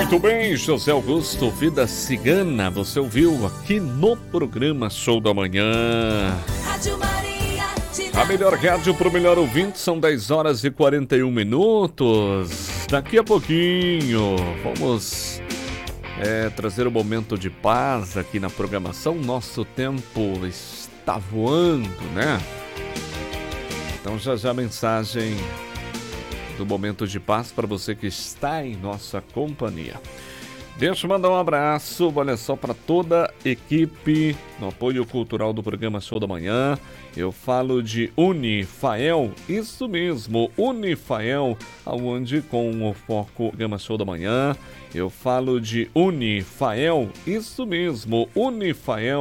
Muito bem, José Augusto, Vida Cigana, você ouviu aqui no programa Show da Manhã. A melhor rádio para o melhor ouvinte, são 10 horas e 41 minutos. Daqui a pouquinho vamos trazer um momento de paz aqui na programação. Nosso tempo está voando, né? Então já a mensagem do momento de paz para você que está em nossa companhia. Deixa eu mandar um abraço, olha só, para toda a equipe no apoio cultural do programa Show da Manhã. Eu falo de Unifael, isso mesmo, Unifael, aonde com o foco Programa Show da Manhã. Eu falo de Unifael, isso mesmo, Unifael.